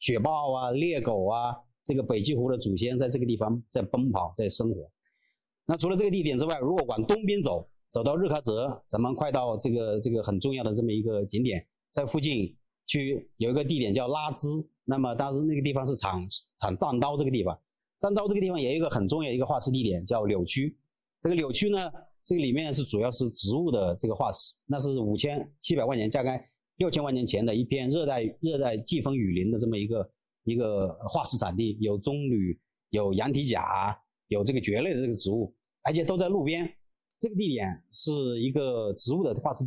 雪豹啊、猎狗啊，这个北极狐的祖先在这个地方在奔跑，在生活。那除了这个地点之外，如果往东边走，走到日喀则，咱们快到这个很重要的这么一个景点，在附近去有一个地点叫拉孜，那么当时那个地方是产藏刀这个地方，藏刀这个地方也有一个很重要的一个化石地点叫柳区。这个柳区呢，这个里面是主要是植物的这个化石，那是5700万年，大概6000万年前的一片热带季风雨林的这么一个化石产地，有棕榈，有羊蹄甲，有这个蕨类的这个植物，而且都在路边。这个地点是一个植物的化石地